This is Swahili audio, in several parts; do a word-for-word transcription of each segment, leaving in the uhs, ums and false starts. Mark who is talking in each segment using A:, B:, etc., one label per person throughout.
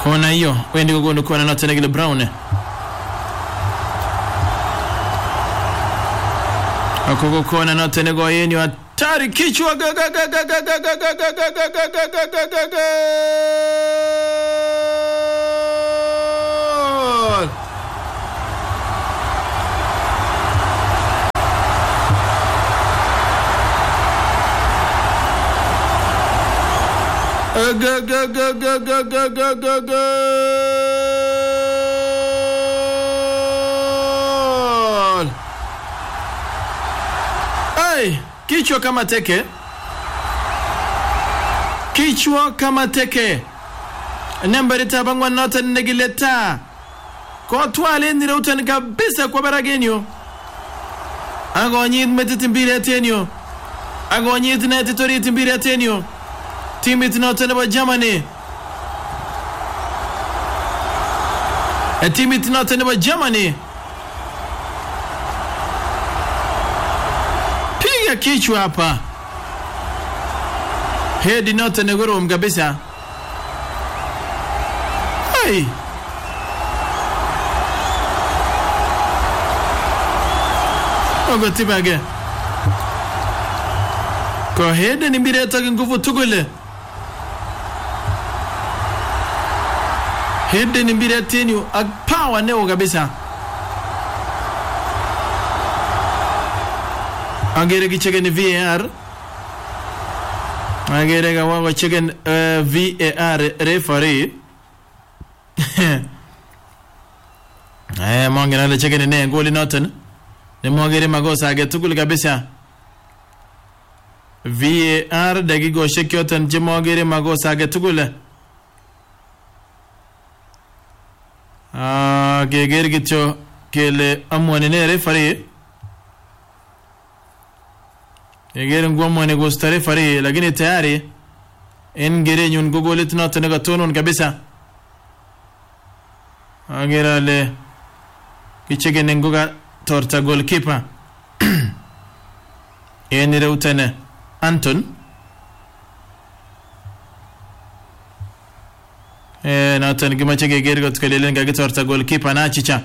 A: Kona hiyo wendi kugonu kona note negile Brown. Akoko kona note nego yeni hatari kichwa gaga gaga gaga gaga gaga gaga gaga gaga gaga. Ga ga ga ga ga ga ga ga ga. Hey, kichwa kama teke. Kichwa kama teke. Nambari tabangwa nota negileta. Kwa tuwale nire utani kabisa kwa baragenyo. Ago nyid metitimbiri atenyo. Ago nyid netitori timbiri atenyo. Team it not about Germany. A team it not about Germany. Piga kichwa hapa. Head not negoro mkabisa. Hey. Ogo tibage. Kwa head ni mbire atake nguvu tugule. Hede ni mbira tenyu agpawa neo kabisa. Agere kichege ni V A R. Agere ga wawa chege uh, V A R referee. Eh monge na le chege ni ne ngoli noten. Ni mwagere magosa age tukuli kabisa. V A R dagigo shekyoten je mwagere magosa age tukule. Ah, geger gicho kele amwane ne referee. Geger ngomwane gosta referee lakini tayari engere nyun gogole tunata naga tonon kabisa. Agera le kichege nengoga torta goalkeeper. Enire utene Anton. Eh natan gima chege gergo tkelele ngage torta goalkeeper na chicha.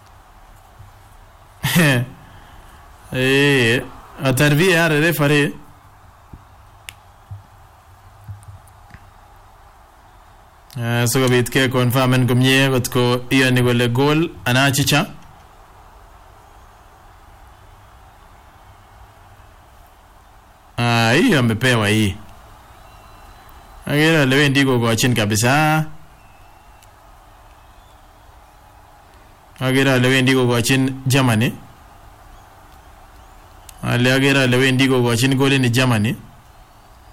A: Eh atarvi ar referee. Eh so gabit ke confirmen gumye gotko iyo ni gole goal ana chicha. Ah hiyo amepewa hii. Agera lewe ndigo kwa chini kabisa. Agera lewe ndigo kwa chini Germany. Ale agera lewe ndigo kwa chini goli ni Germany.